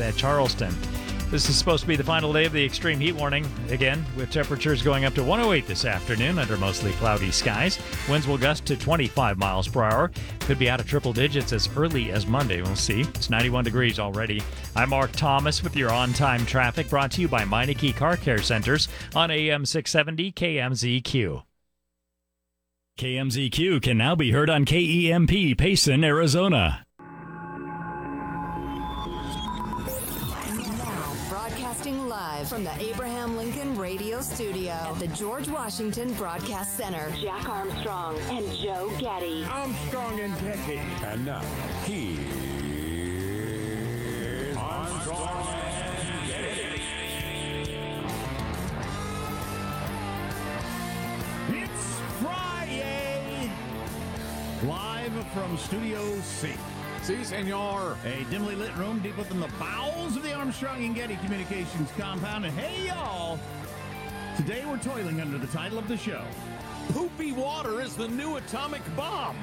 at Charleston. This is supposed to be the final day of the extreme heat warning, again, with temperatures going up to 108 this afternoon under mostly cloudy skies. Winds will gust to 25 miles per hour. Could be out of triple digits as early as Monday. We'll see. It's 91 degrees already. I'm Mark Thomas with your on-time traffic, brought to you by Meineke Car Care Centers on AM 670 KMZQ. KMZQ can now be heard on KEMP, Payson, Arizona. Broadcasting live from the Abraham Lincoln Radio Studio at the George Washington Broadcast Center. Jack Armstrong and Joe Getty. Armstrong and Getty. And now, here's Armstrong and Getty. It's Friday. Live from Studio C. Si, senor. A dimly lit room deep within the bowels of the Armstrong and Getty Communications compound. And hey, y'all, today we're toiling under the title of the show, Poopy Water is the New Atomic Bomb.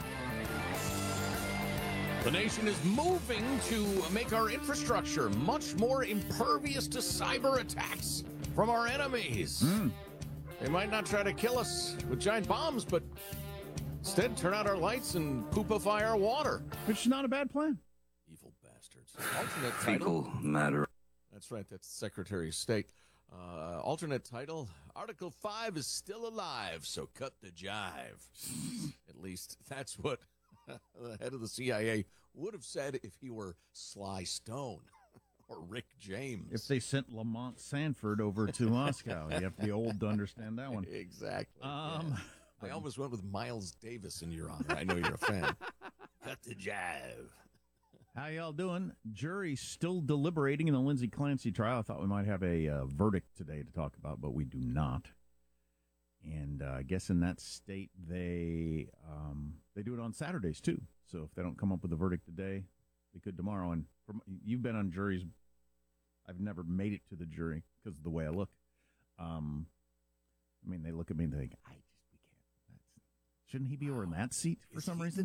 The nation is moving to make our infrastructure much more impervious to cyber attacks from our enemies. They might not try to kill us with giant bombs, but instead, turn out our lights and poopify our water. Which is not a bad plan. Evil bastards. Alternate title. Fecal matter. That's right. That's Secretary of State. Alternate title. Article 5 is still alive, so cut the jive. At least that's what the head of the CIA would have said if he were Sly Stone or Rick James. If they sent Lamont Sanford over to Moscow. You have to be old to understand that one. Exactly. I almost went with Miles Davis in your honor. I know you're a fan. Cut the jive. How y'all doing? Jury's still deliberating in the Lindsay Clancy trial. I thought we might have a verdict today to talk about, but we do not. And I guess in that state, they do it on Saturdays, too. So if they don't come up with a verdict today, they could tomorrow. And you've been on juries. I've never made it to the jury because of the way I look. I mean, they look at me and they think, shouldn't he be over in that seat for some reason?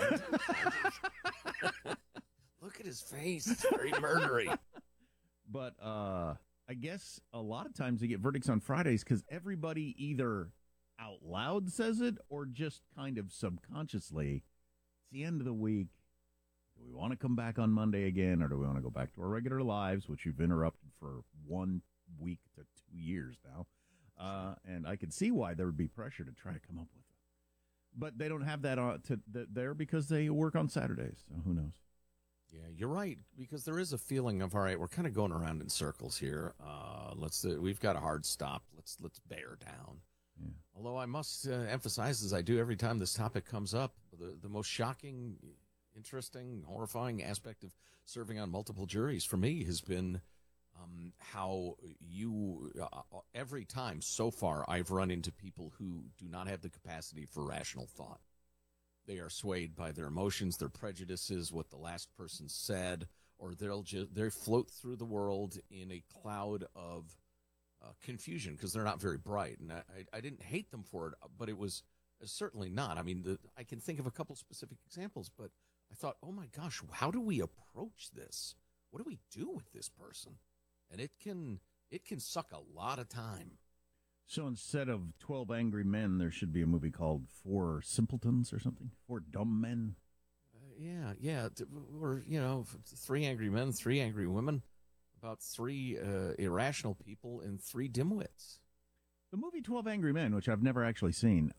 Look at his face. It's very murdery. But I guess a lot of times they get verdicts on Fridays because everybody either out loud says it or just kind of subconsciously. It's the end of the week. Do we want to come back on Monday again, or do we want to go back to our regular lives, which you've interrupted for 1 week to 2 years now? And I could see why there would be pressure to try to come up with it. But they don't have that there because they work on Saturdays, so who knows? Yeah, you're right, because there is a feeling of, all right, we're kind of going around in circles here. We've got a hard stop. Let's bear down. Yeah. Although I must emphasize, as I do every time this topic comes up, the most shocking, interesting, horrifying aspect of serving on multiple juries for me has been how every time so far I've run into people who do not have the capacity for rational thought. They are swayed by their emotions, their prejudices, what the last person said, or they float through the world in a cloud of confusion because they're not very bright. And I didn't hate them for it, but it was certainly not. I mean, I can think of a couple specific examples, but I thought, oh my gosh, how do we approach this? What do we do with this person? And it can suck a lot of time. So instead of 12 Angry Men, there should be a movie called Four Simpletons or something? Four Dumb Men? Yeah. Or, 3 angry men, 3 angry women, about 3 irrational people, and 3 dimwits. The movie 12 Angry Men, which I've never actually seen,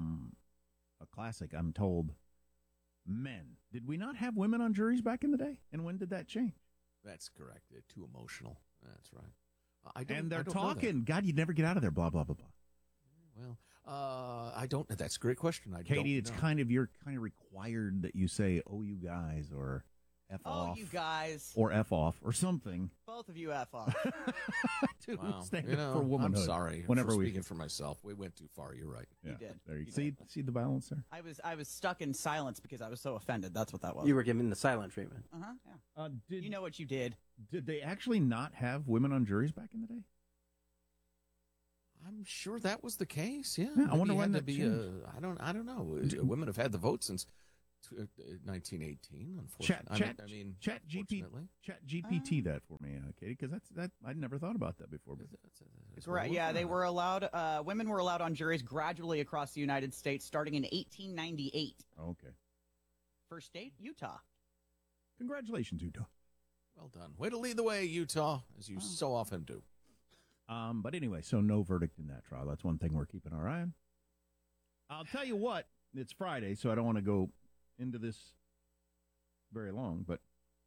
a classic, I'm told, men. Did we not have women on juries back in the day? And when did that change? That's correct. They're too emotional. That's right. And they're talking. God, you'd never get out of there, blah, blah, blah, blah. Well, I don't. That's a great question. Katie, it's you're kind of required that you say, oh, you guys, or F off. Oh, you guys. Or F off, or something. Both of you F off. To wow. stand up for womanhood. I'm sorry. Whenever speaking for myself, we went too far. You're right. Yeah, you did. There you see the balance there? I was stuck in silence because I was so offended. That's what that was. You were given the silent treatment. Yeah. You know what you did. Did they actually not have women on juries back in the day? I'm sure that was the case. Yeah. I wonder when that changed. I don't know. Women have had the vote since 1918, unfortunately. Chat GPT that for me, Katie, because that I'd never thought about that before. Right, yeah, they were allowed. Women were allowed on juries gradually across the United States, starting in 1898. Okay. First state, Utah. Congratulations, Utah. Well done. Way to lead the way, Utah, as you so often do. But anyway, so no verdict in that trial. That's one thing we're keeping our eye on. I'll tell you what, it's Friday, so I don't want to go into this very long, but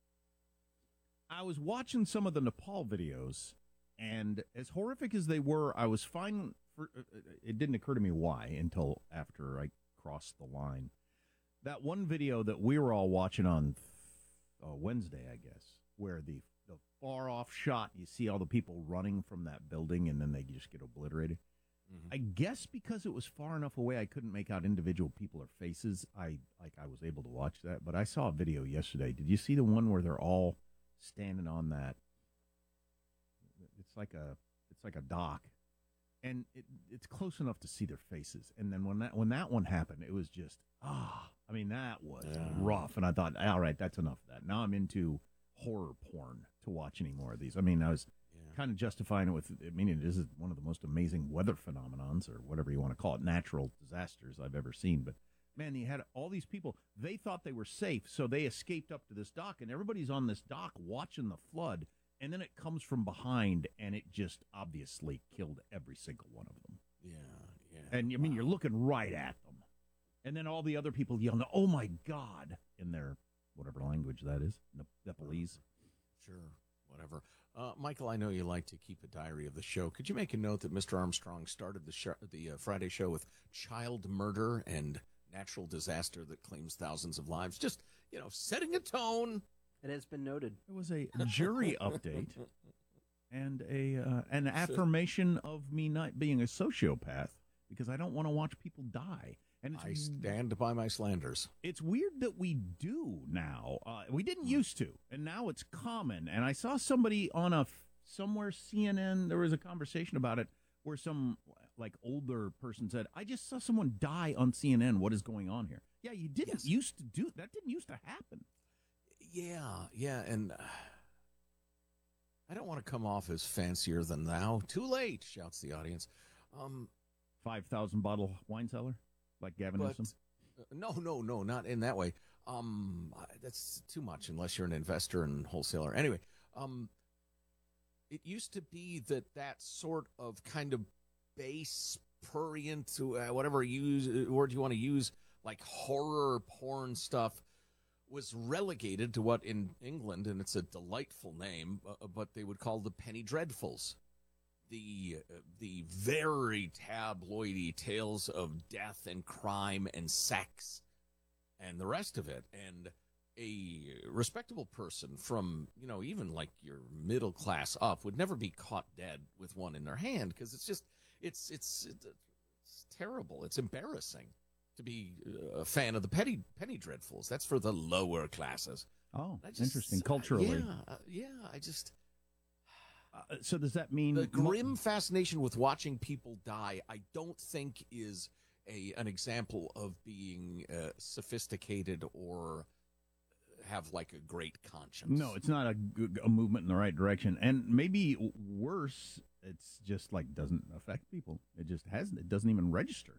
I was watching some of the Nepal videos, and as horrific as they were, I was fine. It didn't occur to me why until after I crossed the line. That one video that we were all watching on Wednesday, I guess, where the far-off shot, you see all the people running from that building, and then they just get obliterated. I guess because it was far enough away, I couldn't make out individual people or faces. I was able to watch that, but I saw a video yesterday. Did you see the one where they're all standing on that? It's like a dock, and it's close enough to see their faces. And then when that one happened, it was just that was rough. And I thought, all right, that's enough of that. Now I'm into horror porn to watch any more of these. I mean, I was kind of justifying it with, it is one of the most amazing weather phenomenons, or whatever you want to call it, natural disasters I've ever seen. But, man, you had all these people. They thought they were safe, so they escaped up to this dock, and everybody's on this dock watching the flood, and then it comes from behind, and it just obviously killed every single one of them. Yeah. And, you're looking right at them. And then all the other people yelling, "Oh, my God," in their whatever language that is, Nepalese. Sure, whatever. Michael, I know you like to keep a diary of the show. Could you make a note that Mr. Armstrong started the Friday show with child murder and natural disaster that claims thousands of lives? Just, setting a tone. It has been noted. It was a jury update and an affirmation of me not being a sociopath, because I don't want to watch people die. And I stand by my slanders. It's weird that we do now. We didn't used to, and now it's common. And I saw somebody on somewhere CNN, there was a conversation about it, where some older person said, "I just saw someone die on CNN. What is going on here?" Yeah, you didn't used to do that. Didn't used to happen. Yeah, and I don't want to come off as fancier than thou. Too late, shouts the audience. 5,000 bottle wine cellar? Like Gavin Newsom? No, not in that way. That's too much unless you're an investor and wholesaler. Anyway, it used to be that sort of kind of base, prurient, whatever word you want to use, like horror porn stuff, was relegated to what in England, and it's a delightful name, but they would call the penny dreadfuls. The very tabloidy tales of death and crime and sex and the rest of it. And a respectable person from, even like your middle class up would never be caught dead with one in their hand, because it's just, it's terrible. It's embarrassing to be a fan of the penny dreadfuls. That's for the lower classes. Oh, interesting. Culturally. I just... So does that mean the grim fascination with watching people die, I don't think is an example of being sophisticated or have like a great conscience? No, it's not a movement in the right direction. And maybe worse, it's just doesn't affect people. It just hasn't. It doesn't even register.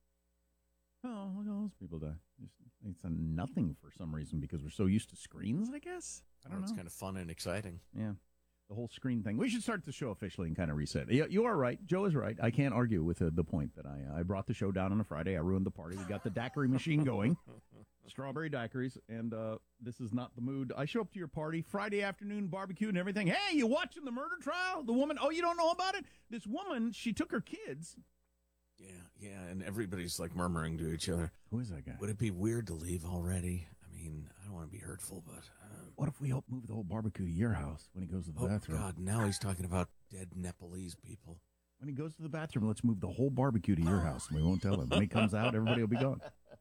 Oh, look at all those people die. It's a nothing for some reason, because we're so used to screens, I guess. I don't know. It's kind of fun and exciting. Yeah. The whole screen thing. We should start the show officially and kind of reset. You are right. Joe is right. I can't argue with the point that I brought the show down on a Friday. I ruined the party. We got the daiquiri machine going. Strawberry daiquiris. And this is not the mood. I show up to your party, Friday afternoon, barbecue and everything. Hey, you watching the murder trial? The woman, you don't know about it? This woman, she took her kids. Yeah, and everybody's murmuring to each other. Who is that guy? Would it be weird to leave already? I mean, I don't want to be hurtful, but... What if we help move the whole barbecue to your house when he goes to the bathroom? Oh, God, now he's talking about dead Nepalese people. When he goes to the bathroom, let's move the whole barbecue to your house, and we won't tell him. When he comes out, everybody will be gone.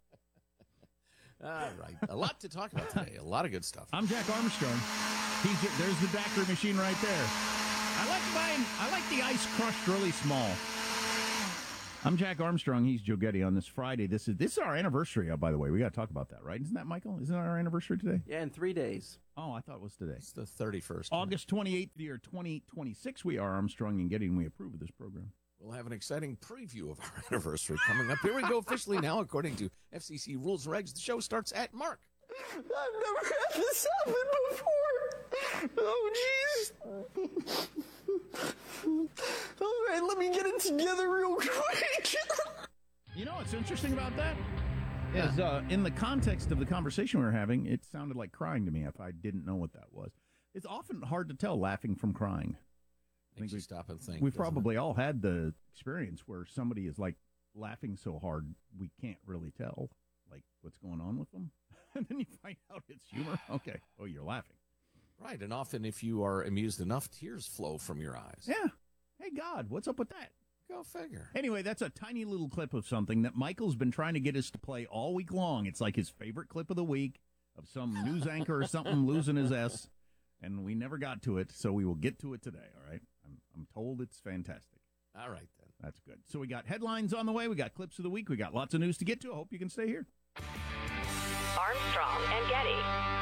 All right. A lot to talk about today. A lot of good stuff. I'm Jack Armstrong. There's the daiquiri machine right there. I like the ice crushed really small. I'm Jack Armstrong. He's Joe Getty on this Friday. This is our anniversary, by the way. We got to talk about that, right? Isn't that, Michael? Isn't that our anniversary today? Yeah, in 3 days. Oh, I thought it was today. It's the 31st. August 28th, year 2026. We are Armstrong and Getty, and we approve of this program. We'll have an exciting preview of our anniversary coming up. Here we go officially now. According to FCC rules and regs, the show starts at Mark. I've never had this happen before. Oh, jeez. All right, let me get it together real quick. You know what's interesting about that? Is in the context of the conversation we were having, it sounded like crying to me if I didn't know what that was. It's often hard to tell laughing from crying. Makes you stop and think. We've probably all had the experience where somebody is like laughing so hard we can't really tell like what's going on with them. And then you find out it's humor. Okay. Oh, you're laughing. Right. And often if you are amused enough, tears flow from your eyes. Yeah. Hey, God, what's up with that? Go figure. Anyway, that's a tiny little clip of something that Michael's been trying to get us to play all week long. It's like his favorite clip of the week of some news anchor or something losing his S, and we never got to it, so we will get to it today, all right? I'm told it's fantastic. All right, then. That's good. So we got headlines on the way. We got clips of the week. We got lots of news to get to. I hope you can stay here. Armstrong and Getty.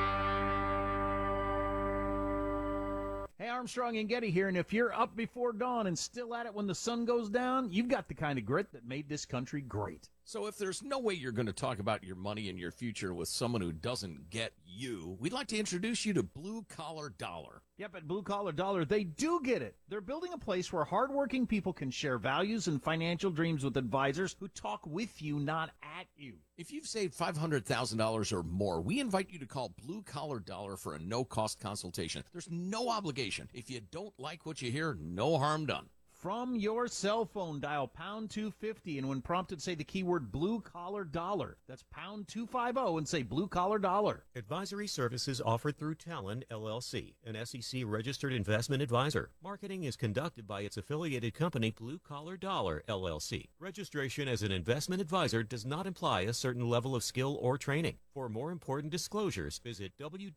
Hey, Armstrong and Getty here, and if you're up before dawn and still at it when the sun goes down, you've got the kind of grit that made this country great. So if there's no way you're going to talk about your money and your future with someone who doesn't get you, we'd like to introduce you to Blue Collar Dollar. Yep, at Blue Collar Dollar, they do get it. They're building a place where hardworking people can share values and financial dreams with advisors who talk with you, not at you. If you've saved $500,000 or more, we invite you to call Blue Collar Dollar for a no-cost consultation. There's no obligation. If you don't like what you hear, no harm done. From your cell phone, dial pound 250, and when prompted, say the keyword Blue Collar Dollar. That's pound 250 and say Blue Collar Dollar. Advisory services offered through Talon, LLC, an SEC-registered investment advisor. Marketing is conducted by its affiliated company, Blue Collar Dollar, LLC. Registration as an investment advisor does not imply a certain level of skill or training. For more important disclosures, visit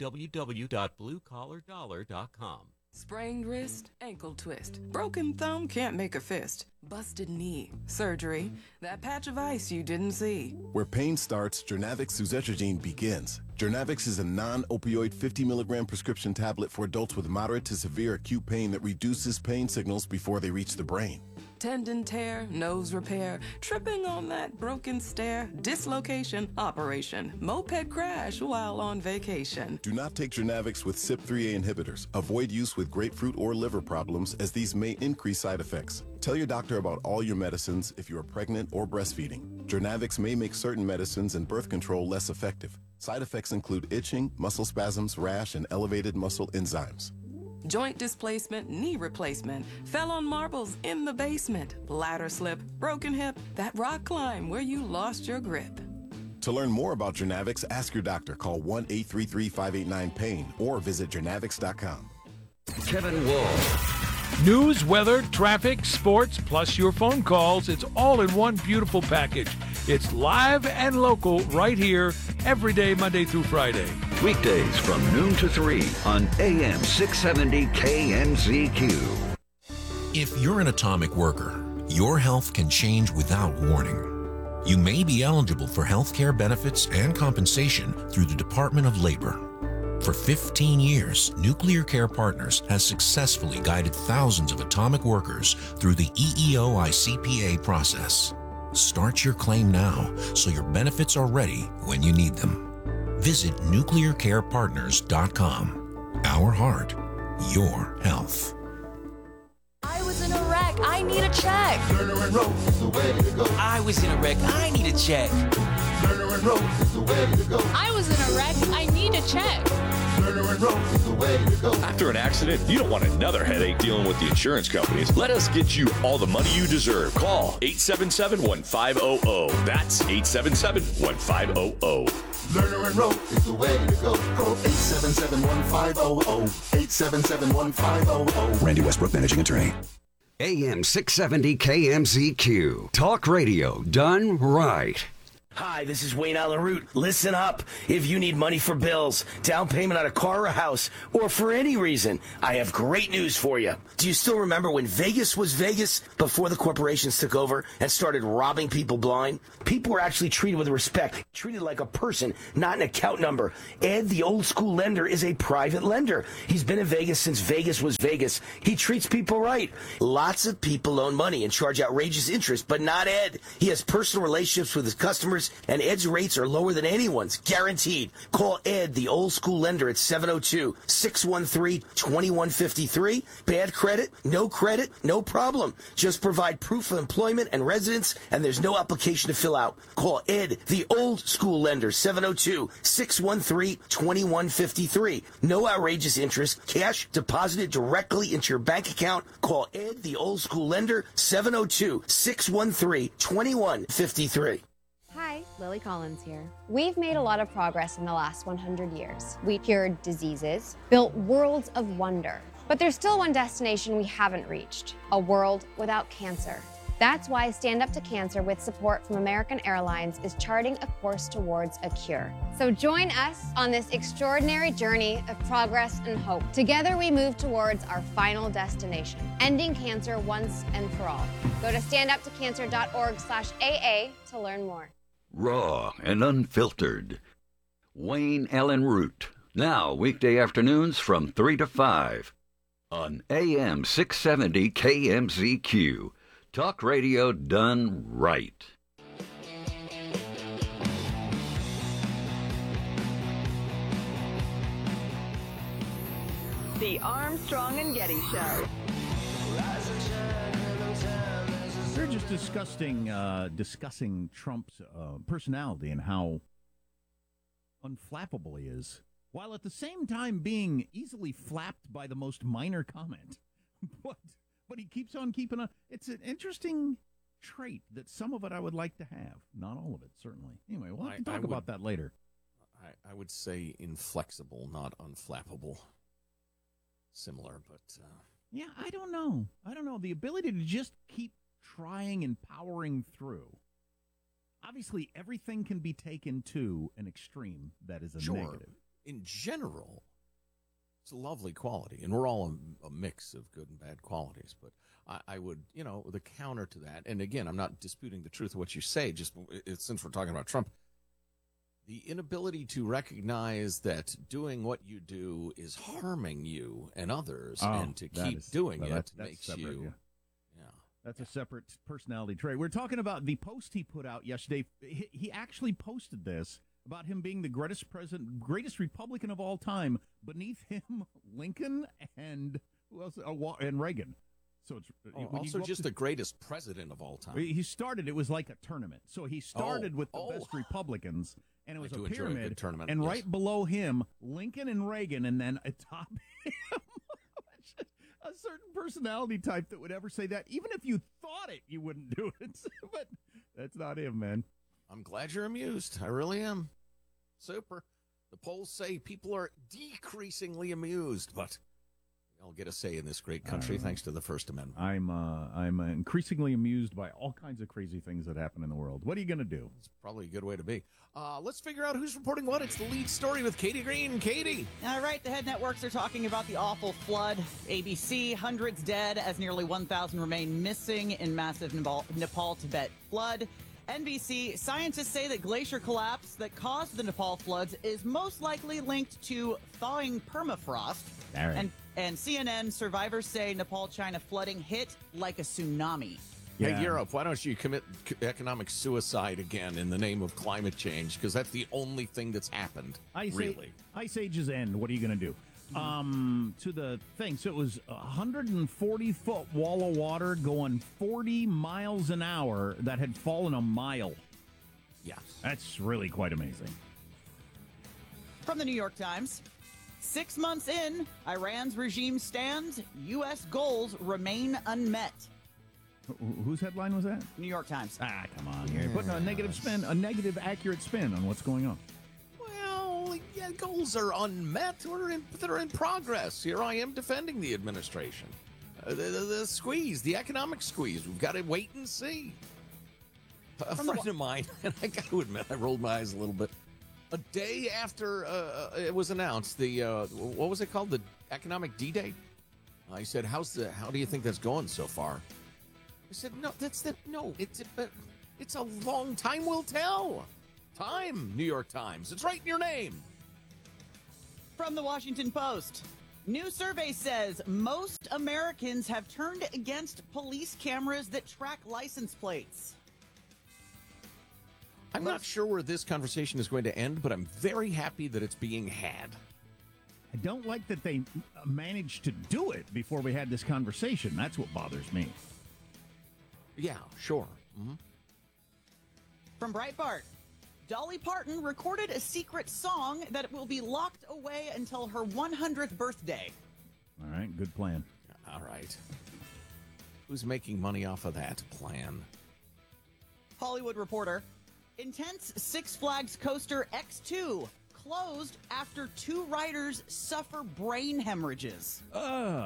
www.bluecollardollar.com. Sprained wrist, ankle twist, broken thumb, can't make a fist, busted knee, surgery, that patch of ice you didn't see. Where pain starts, Jernavix suzetrigine begins. Jernavix is a non-opioid 50 milligram prescription tablet for adults with moderate to severe acute pain that reduces pain signals before they reach the brain. Tendon tear, nose repair, tripping on that broken stair, dislocation, operation, moped crash while on vacation. Do not take Jernavix with CYP3A inhibitors. Avoid use with grapefruit or liver problems as these may increase side effects. Tell your doctor about all your medicines if you are pregnant or breastfeeding. Jernavix may make certain medicines and birth control less effective. Side effects include itching, muscle spasms, rash, and elevated muscle enzymes. Joint displacement, knee replacement, fell on marbles in the basement, ladder slip, broken hip, that rock climb where you lost your grip. To learn more about Jernavix, ask your doctor. Call 1-833-589-PAIN or visit jernavix.com. Kevin Wall. News, weather, traffic, sports, plus your phone calls. It's all in one beautiful package. It's live and local right here every day, Monday through Friday. Weekdays from noon to 3 on AM 670 KMZQ. If you're an atomic worker, your health can change without warning. You may be eligible for health care benefits and compensation through the Department of Labor. For 15 years, Nuclear Care Partners has successfully guided thousands of atomic workers through the EEO-ICPA process. Start your claim now so your benefits are ready when you need them. Visit nuclearcarepartners.com. Our heart, your health. I was in a wreck. I need a check. Lerner and Rose is the way to go. I was in a wreck. I need a check. Lerner and Rose is the way to go. I was in a wreck. I need a check. Lerner and Rose is the way to go. After an accident, you don't want another headache dealing with the insurance companies. Let us get you all the money you deserve. Call 877-1500. That's 877-1500. Lerner and Rose is the way to go. Call 877-1500. 877-1500. Randy Westbrook, managing attorney. AM 670 KMZQ. Talk radio done right. Hi, this is Wayne Allen Root. Listen up. If you need money for bills, down payment on a car or house, or for any reason, I have great news for you. Do you still remember when Vegas was Vegas before the corporations took over and started robbing people blind? People were actually treated with respect, treated like a person, not an account number. Ed, the old school lender, is a private lender. He's been in Vegas since Vegas was Vegas. He treats people right. Lots of people loan money and charge outrageous interest, but not Ed. He has personal relationships with his customers, and Ed's rates are lower than anyone's, guaranteed. Call Ed, the old school lender, at 702-613-2153. Bad credit, no problem. Just provide proof of employment and residence, and there's no application to fill out. Call Ed, the old school lender, 702-613-2153. No outrageous interest, cash deposited directly into your bank account. Call Ed, the old school lender, 702-613-2153. Hi, Lily Collins here. We've made a lot of progress in the last 100 years. We cured diseases, built worlds of wonder. But there's still one destination we haven't reached, a world without cancer. That's why Stand Up to Cancer, with support from American Airlines, is charting a course towards a cure. So join us on this extraordinary journey of progress and hope. Together we move towards our final destination, ending cancer once and for all. Go to standuptocancer.org/AA to learn more. Raw and unfiltered. Wayne Allen Root. Now, weekday afternoons from 3 to 5 on AM 670 KMZQ. Talk radio done right. The Armstrong and Getty Show. They're just discussing Trump's personality and how unflappable he is, while at the same time being easily flapped by the most minor comment. But he keeps on keeping on. It's an interesting trait that some of it I would like to have. Not all of it, certainly. Anyway, we'll have to talk about that later. I would say inflexible, not unflappable. Similar, but... Yeah, I don't know. The ability to just keep trying and powering through. Obviously, everything can be taken to an extreme that is a negative. In general, it's a lovely quality, and we're all a mix of good and bad qualities. But I would, the counter to that, and again, I'm not disputing the truth of what you say, just since we're talking about Trump, the inability to recognize that doing what you do is harming you and others, and to keep doing it makes separate, you... That's a separate personality trait. We're talking about the post he put out yesterday. He actually posted this about him being the greatest Republican of all time. Beneath him, Lincoln and who else? And Reagan. So it's also just the greatest president of all time. He started. It was like a tournament. So he started with the best Republicans, and it was a pyramid. And right below him, Lincoln and Reagan, and then atop him. A certain personality type that would ever say that. Even if you thought it, you wouldn't do it. But that's not him, man. I'm glad you're amused. I really am. Super. The polls say people are decreasingly amused, but we all get a say in this great country thanks to the First Amendment. I'm increasingly amused by all kinds of crazy things that happen in the world. What are you going to do? It's probably a good way to be. Let's figure out who's reporting what. It's the lead story with Katie Green. Katie. All right, the head networks are talking about the awful flood. ABC, hundreds dead as nearly 1,000 remain missing in massive Nepal-Tibet flood. NBC, scientists say that glacier collapse that caused the Nepal floods is most likely linked to thawing permafrost. All right. And CNN, survivors say Nepal-China flooding hit like a tsunami. Yeah. Hey, Europe, why don't you commit economic suicide again in the name of climate change? Because that's the only thing that's happened, really. Ice Age's end. What are you going to do? To the thing. So it was a 140-foot wall of water going 40 miles an hour that had fallen a mile. Yeah. That's really quite amazing. From the New York Times, 6 months in, Iran's regime stands, U.S. goals remain unmet. Whose headline was that? New York Times. Come on. You're putting a negative spin, a negative accurate spin on what's going on. Well, yeah, goals are unmet or that are in progress. Here I am defending the administration. The squeeze, the economic squeeze. We've got to wait and see. A friend of mine, and I got to admit, I rolled my eyes a little bit. A day after it was announced, the what was it called? The economic D-Day. I said, how do you think that's going so far? I said, it's a long time will tell. Time, New York Times. It's right in your name. From the Washington Post. New survey says most Americans have turned against police cameras that track license plates. I'm not sure where this conversation is going to end, but I'm very happy that it's being had. I don't like that they managed to do it before we had this conversation. That's what bothers me. Yeah, sure. Mm-hmm. From Breitbart. Dolly Parton recorded a secret song that will be locked away until her 100th birthday. All right, good plan. All right. Who's making money off of that plan? Hollywood Reporter. Intense Six Flags coaster X2 closed after 2 riders suffer brain hemorrhages. It's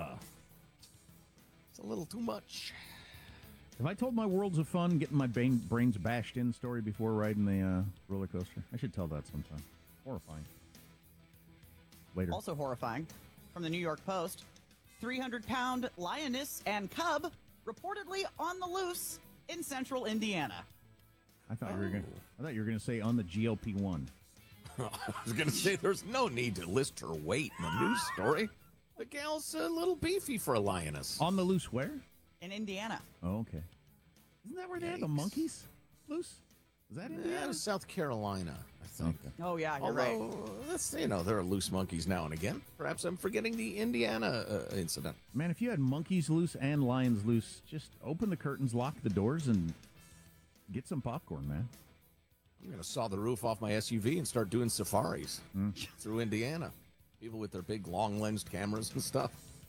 a little too much. Have I told my Worlds of Fun getting my brains bashed in story before riding the roller coaster? I should tell that sometime. Horrifying. Later. Also horrifying. From the New York Post. 300-pound lioness and cub reportedly on the loose in central Indiana. I thought you were going to say on the GLP-1. I was going to say there's no need to list her weight in the news story. The gal's a little beefy for a lioness. On the loose where? In Indiana. Oh, okay. Isn't that where they have the monkeys loose? Is that Indiana? Yeah, South Carolina, I think. Okay. Oh, yeah, you're right. There are loose monkeys now and again. Perhaps I'm forgetting the Indiana incident. Man, if you had monkeys loose and lions loose, just open the curtains, lock the doors, and get some popcorn, man. I'm going to saw the roof off my SUV and start doing safaris through Indiana. People with their big long-lensed cameras and stuff.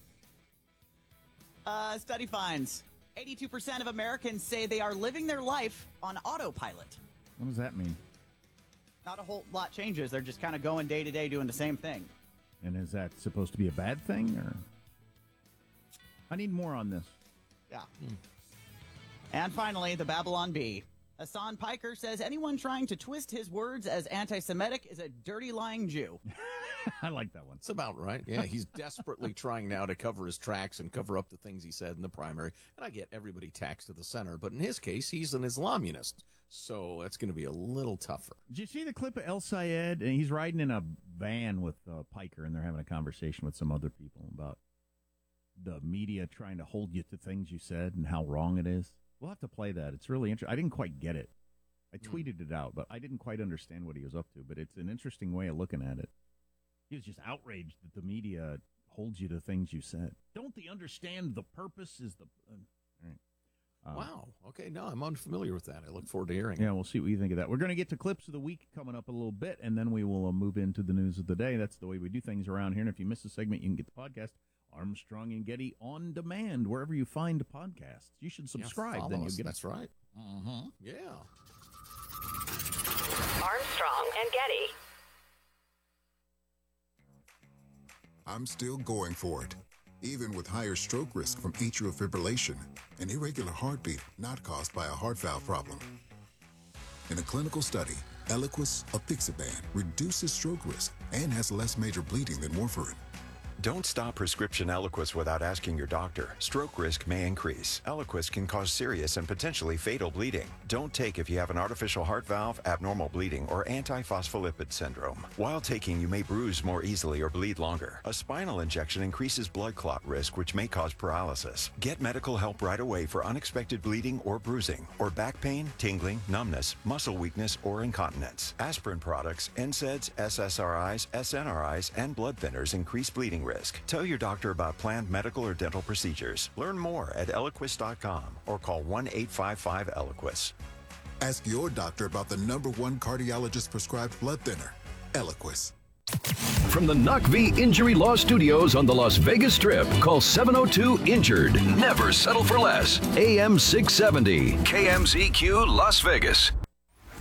Study finds 82% of Americans say they are living their life on autopilot. What does that mean? Not a whole lot changes. They're just kind of going day to day doing the same thing. And is that supposed to be a bad thing, or? I need more on this. Yeah. And finally, the Babylon Bee. Hassan Piker says anyone trying to twist his words as anti-Semitic is a dirty, lying Jew. I like that one. It's about right. Yeah, he's desperately trying now to cover his tracks and cover up the things he said in the primary. And I get everybody taxed to the center, but in his case, he's an Islamunist. So that's going to be a little tougher. Did you see the clip of El Sayed? And he's riding in a van with Piker, and they're having a conversation with some other people about the media trying to hold you to things you said and how wrong it is. We'll have to play that. It's really interesting. I didn't quite get it. I tweeted it out, but I didn't quite understand what he was up to. But it's an interesting way of looking at it. He was just outraged that the media holds you to things you said. Don't they understand the purpose is the... all right. Wow. Okay, no, I'm unfamiliar with that. I look forward to hearing it. Yeah, we'll see what you think of that. We're going to get to clips of the week coming up a little bit, and then we will move into the news of the day. That's the way we do things around here. And if you miss a segment, you can get the podcast Armstrong and Getty on demand wherever you find podcasts. You should subscribe. Then you get That's right. Mm-hmm. Yeah. Armstrong and Getty. I'm still going for it, even with higher stroke risk from atrial fibrillation, an irregular heartbeat not caused by a heart valve problem. In a clinical study, Eliquis apixaban reduces stroke risk and has less major bleeding than warfarin. Don't stop prescription Eliquis without asking your doctor. Stroke risk may increase. Eliquis can cause serious and potentially fatal bleeding. Don't take if you have an artificial heart valve, abnormal bleeding, or antiphospholipid syndrome. While taking, you may bruise more easily or bleed longer. A spinal injection increases blood clot risk, which may cause paralysis. Get medical help right away for unexpected bleeding or bruising, or back pain, tingling, numbness, muscle weakness, or incontinence. Aspirin products, NSAIDs, SSRIs, SNRIs, and blood thinners increase bleeding risk. Tell your doctor about planned medical or dental procedures. Learn more at Eliquis.com or call 1-855-ELIQUIS. Ask your doctor about the #1 cardiologist prescribed blood thinner, Eliquis. From the Knock V Injury Law Studios on the Las Vegas Strip, call 702-INJURED. Never settle for less. AM 670, KMZQ Las Vegas.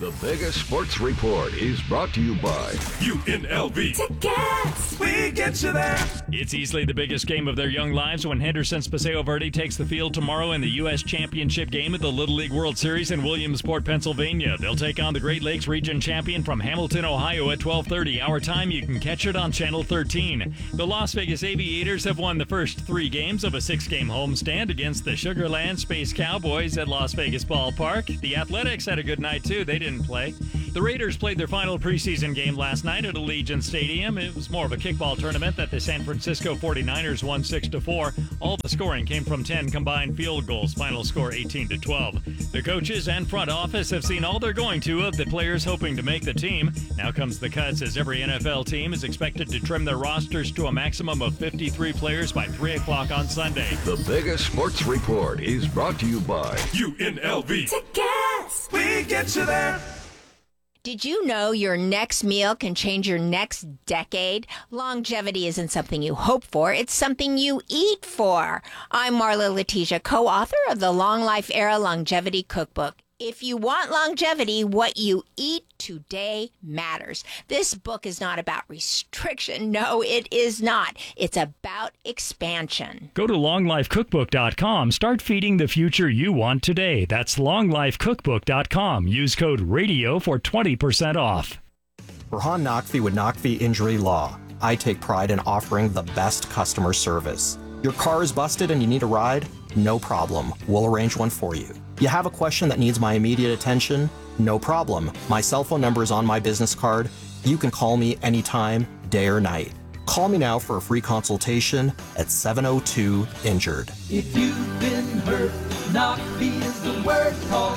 The Vegas Sports Report is brought to you by UNLV. Tickets! We get you there. It's easily the biggest game of their young lives when Henderson's Paseo Verde takes the field tomorrow in the U.S. Championship game at the Little League World Series in Williamsport, Pennsylvania. They'll take on the Great Lakes Region champion from Hamilton, Ohio at 12:30. Our time, you can catch it on Channel 13. The Las Vegas Aviators have won the first 3 games of a 6-game homestand against the Sugar Land Space Cowboys at Las Vegas Ballpark. The Athletics had a good night, too. They didn't play. The Raiders played their final preseason game last night at Allegiant Stadium. It was more of a kickball tournament that the San Francisco 49ers won 6-4. All the scoring came from 10 combined field goals. Final score 18-12. The coaches and front office have seen all they're going to of the players hoping to make the team. Now comes the cuts, as every NFL team is expected to trim their rosters to a maximum of 53 players by 3 o'clock on Sunday. The Vegas Sports Report is brought to you by UNLV. Tickets! We get you there. Did you know your next meal can change your next decade? Longevity isn't something you hope for, it's something you eat for. I'm Marla Letitia, co-author of the Long Life Era Longevity Cookbook. If you want longevity, what you eat today matters. This book is not about restriction. No, it is not. It's about expansion. Go to longlifecookbook.com. Start feeding the future you want today. That's longlifecookbook.com. Use code RADIO for 20% off. Rahan Naqvi with Naqvi Injury Law. I take pride in offering the best customer service. Your car is busted and you need a ride? No problem. We'll arrange one for you. You have a question that needs my immediate attention? No problem. My cell phone number is on my business card. You can call me anytime, day or night. Call me now for a free consultation at 702-INJURED. If you've been hurt, Naqvi is the word. Call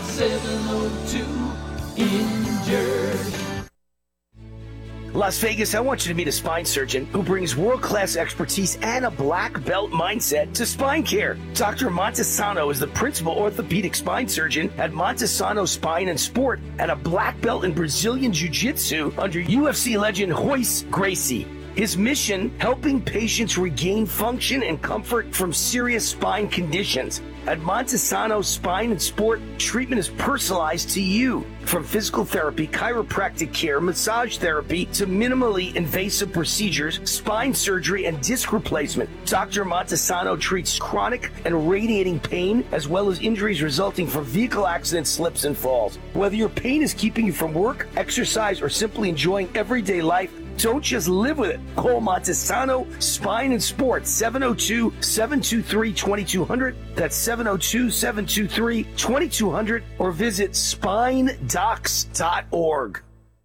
702-INJURED. Las Vegas, I want you to meet a spine surgeon who brings world-class expertise and a black belt mindset to spine care. Dr. Montesano is the principal orthopedic spine surgeon at Montesano Spine and Sport and a black belt in Brazilian Jiu-Jitsu under UFC legend Royce Gracie. His mission, helping patients regain function and comfort from serious spine conditions. At Montesano Spine and Sport, treatment is personalized to you. From physical therapy, chiropractic care, massage therapy, to minimally invasive procedures, spine surgery, and disc replacement. Dr. Montesano treats chronic and radiating pain, as well as injuries resulting from vehicle accidents, slips, and falls. Whether your pain is keeping you from work, exercise, or simply enjoying everyday life, don't just live with it. Call Montesano Spine and Sport, 702-723-2200. That's 702-723-2200. Or visit spinedocs.org.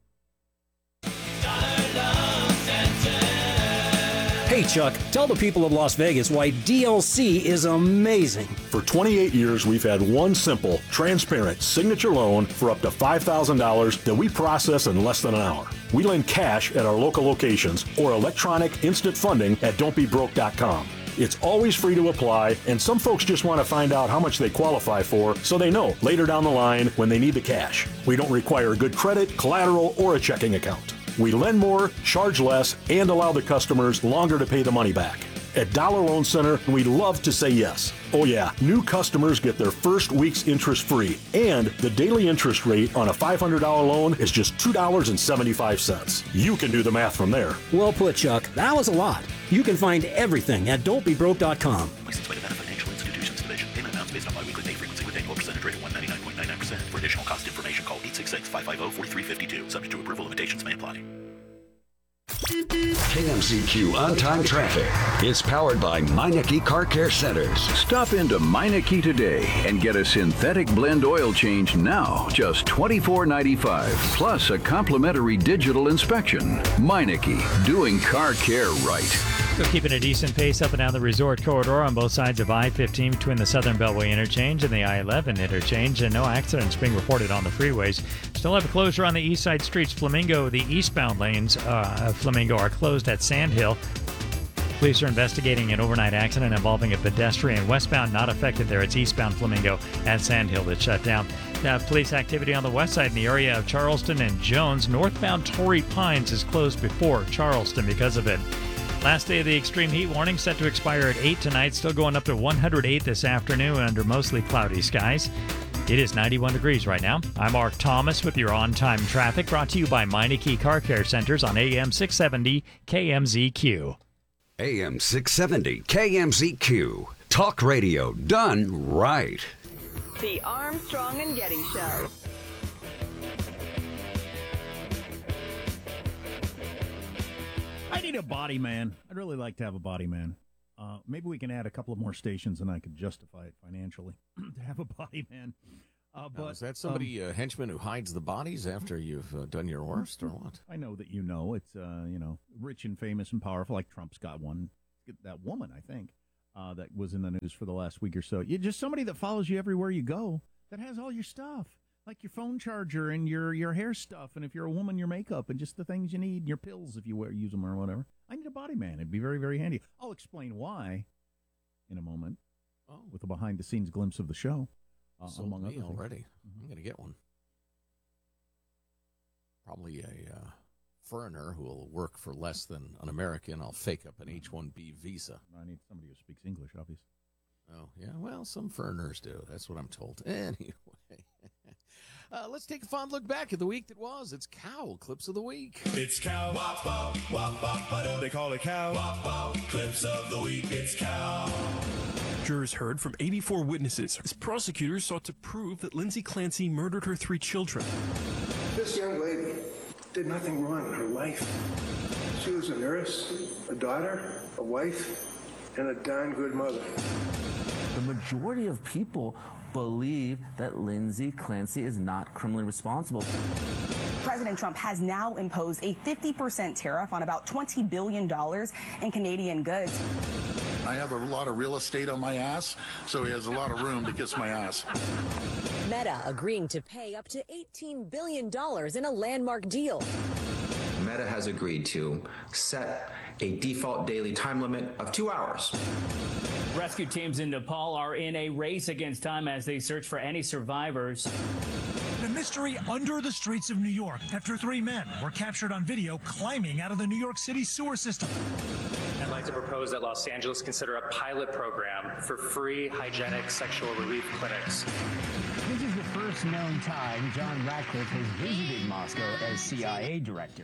Hey, Chuck, tell the people of Las Vegas why DLC is amazing. For 28 years, we've had one simple, transparent signature loan for up to $5,000 that we process in less than an hour. We lend cash at our local locations or electronic instant funding at don'tbebroke.com. It's always free to apply, and some folks just want to find out how much they qualify for so they know later down the line when they need the cash. We don't require good credit, collateral, or a checking account. We lend more, charge less, and allow the customers longer to pay the money back. At Dollar Loan Center, we love to say yes. Oh yeah, new customers get their first week's interest free, and the daily interest rate on a $500 loan is just $2.75. You can do the math from there. Well put, Chuck. That was a lot. You can find everything at don'tbebroke.com. License by Nevada Financial Institutions Division. Payment amounts based on biweekly pay frequency with annual percentage rate of 199.99%. For additional cost information, call 866-550-4352. Subject to approval, limitations may apply. KMZQ On-Time Traffic is powered by Meineke Car Care Centers. Stop into Meineke today and get a synthetic blend oil change now, just $24.95, plus a complimentary digital inspection. Meineke, doing car care right. So keeping a decent pace up and down the resort corridor on both sides of I-15 between the Southern Beltway interchange and the I-11 interchange, and no accidents being reported on the freeways. Still have a closure on the east side streets. Flamingo, the eastbound lanes of Flamingo are closed at Sand Hill. Police are investigating an overnight accident involving a pedestrian. Westbound not affected there. It's eastbound Flamingo at Sand Hill that's shut down. Police activity on the west side in the area of Charleston and Jones. Northbound Torrey Pines is closed before Charleston because of it. Last day of the extreme heat warning set to expire at 8 tonight. Still going up to 108 this afternoon under mostly cloudy skies. It is 91 degrees right now. I'm Mark Thomas with your on-time traffic, brought to you by Meineke Car Care Centers on AM 670 KMZQ. AM 670 KMZQ. Talk radio done right. The Armstrong and Getty Show. I need a body man. I'd really like to have a body man. Maybe we can add a couple of more stations and I could justify it financially to have a body man. But is that somebody, a henchman who hides the bodies after you've done your worst, or what? I know that it's rich and famous and powerful, like Trump's got one. That woman, I think, that was in the news for the last week or so. You're just somebody that follows you everywhere you go, that has all your stuff, like your phone charger and your hair stuff, and if you're a woman, your makeup, and just the things you need, your pills if you use them or whatever. I need a body man. It'd be very, very handy. I'll explain why in a moment with a behind-the-scenes glimpse of the show. Among other things. Already. I'm going to get one. Probably a foreigner who will work for less than an American. I'll fake up an H-1B visa. I need somebody who speaks English, obviously. Oh, yeah. Well, some foreigners do. That's what I'm told. Anyway. Let's take a fond look back at the week that was. It's Cow Clips of the Week. It's Cow. Wop, wop, wop, wop, wop. They call it Cow. Wop, wop. Clips of the Week. It's Cow. Jurors heard from 84 witnesses as prosecutors sought to prove that Lindsay Clancy murdered her 3 children. This young lady did nothing wrong in her life. She was a nurse, a daughter, a wife, and a darn good mother. The majority of people believe that Lindsay Clancy is not criminally responsible. President Trump has now imposed a 50% tariff on about $20 billion in Canadian goods. I have a lot of real estate on my ass, so he has a lot of room to kiss my ass. Meta agreeing to pay up to $18 billion in a landmark deal. Meta has agreed to set a default daily time limit of 2 hours. Rescue teams in Nepal are in a race against time as they search for any survivors. The mystery under the streets of New York after 3 men were captured on video climbing out of the New York City sewer system. I'd like to propose that Los Angeles consider a pilot program for free hygienic sexual relief clinics. This is the first known time John Ratcliffe has visited Moscow as CIA director.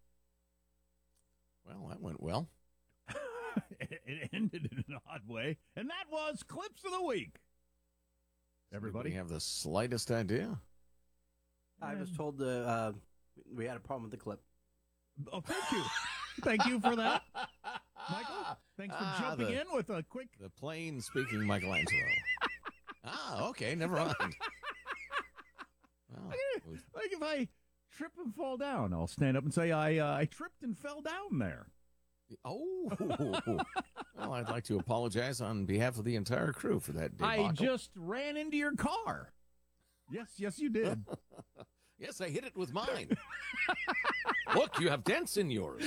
Well, that went well. It ended in an odd way, and that was Clips of the Week. Everybody have the slightest idea? I was told we had a problem with the clip. Oh, thank you. Thank you for that, Michael. Thanks for jumping in with a quick... The plain-speaking Michelangelo. Okay, never mind. Well, like if I trip and fall down, I'll stand up and say, I tripped and fell down there. Oh. Well, I'd like to apologize on behalf of the entire crew for that debacle. I just ran into your car. Yes, you did. Yes, I hit it with mine. Look, you have dents in yours.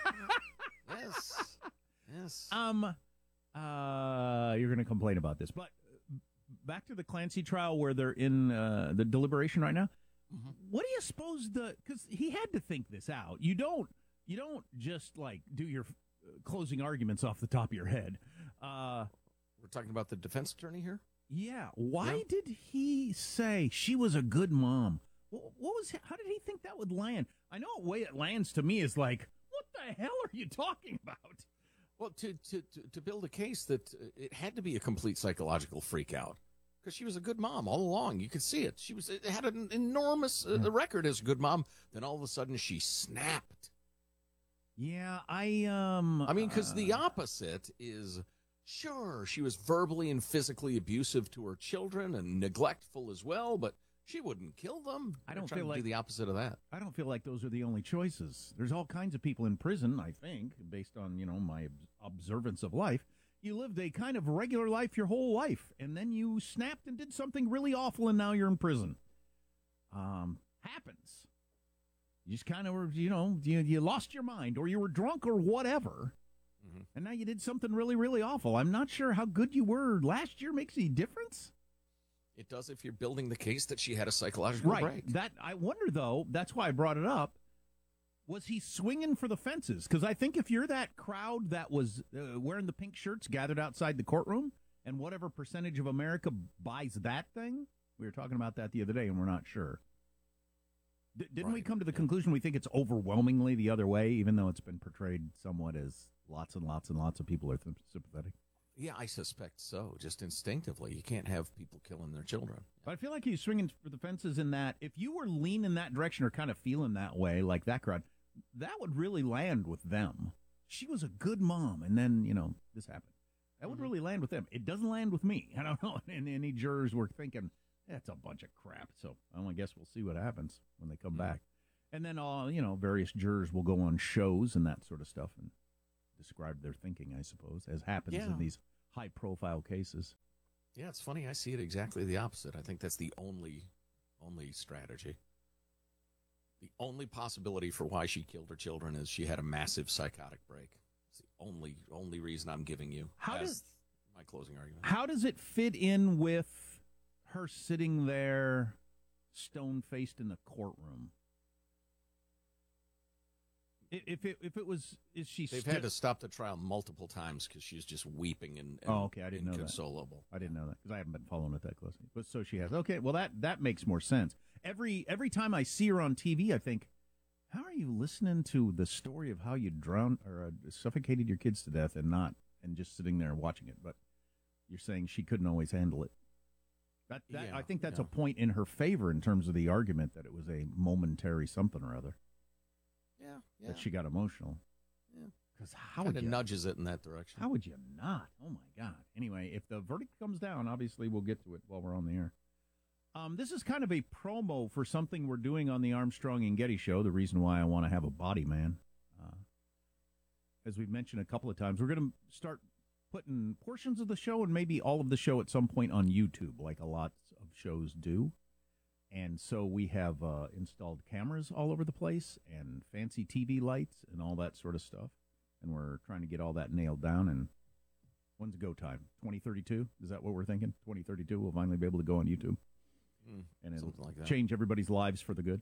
Yes. You're going to complain about this, but back to the Clancy trial where they're in the deliberation right now. Mm-hmm. What do you suppose because he had to think this out. You don't just like do your closing arguments off the top of your head. We're talking about the defense attorney here? Yeah. Why did he say she was a good mom? How did he think that would land? I know the way it lands to me is like, what the hell are you talking about? Well, to build a case that it had to be a complete psychological freak out. Because she was a good mom all along. You could see it. It had an enormous record as a good mom. Then all of a sudden she snapped. Yeah, because the opposite is, sure, she was verbally and physically abusive to her children and neglectful as well, but she wouldn't kill them. I don't feel like do the opposite of that. I don't feel like those are the only choices. There's all kinds of people in prison, I think, based on, my observance of life. You lived a kind of regular life your whole life, and then you snapped and did something really awful, and now you're in prison. Happens. You just kind of, you lost your mind, or you were drunk, or whatever, and now you did something really, really awful. I'm not sure how good you were last year makes any difference. It does if you're building the case that she had a psychological break. That I wonder, though, that's why I brought it up. Was he swinging for the fences? Because I think if you're that crowd that was wearing the pink shirts gathered outside the courtroom, and whatever percentage of America buys that thing, We were talking about that the other day, and we're not sure. Didn't we come to the conclusion we think it's overwhelmingly the other way, even though it's been portrayed somewhat as lots and lots and lots of people are sympathetic? Yeah, I suspect so, just instinctively. You can't have people killing their children. But I feel like he's swinging for the fences in that if you were leaning that direction or kind of feeling that way, like that crowd, that would really land with them. She was a good mom, and then, this happened. That would really land with them. It doesn't land with me. I don't know. And any jurors were thinking, that's a bunch of crap. So I guess we'll see what happens when they come back. And then, various jurors will go on shows and that sort of stuff and describe their thinking, I suppose, as happens in these high-profile cases. Yeah, it's funny. I see it exactly the opposite. I think that's the only strategy. The only possibility for why she killed her children is she had a massive psychotic break. It's the only reason I'm giving you as my closing argument. How does it fit in with her sitting there stone-faced in the courtroom? If it was, is she? They've had to stop the trial multiple times because she's just weeping and I didn't know that. Inconsolable. I didn't know that because I haven't been following it that closely. But so she has. Okay, well that makes more sense. Every time I see her on TV, I think, how are you listening to the story of how you drowned or suffocated your kids to death and just sitting there watching it? But you're saying she couldn't always handle it. I think that's a point in her favor in terms of the argument that it was a momentary something or other. Yeah. That she got emotional. Yeah. Because how would you nudges it in that direction? How would you not? Oh my God. Anyway, if the verdict comes down, obviously we'll get to it while we're on the air. This is kind of a promo for something we're doing on the Armstrong and Getty show. The reason why I want to have a body man, as we've mentioned a couple of times, we're going to start putting portions of the show and maybe all of the show at some point on YouTube, like a lot of shows do. And so we have installed cameras all over the place and fancy TV lights and all that sort of stuff. And we're trying to get all that nailed down. And when's go time? 2032? Is that what we're thinking? 2032, we'll finally be able to go on YouTube. And it'll change everybody's lives for the good.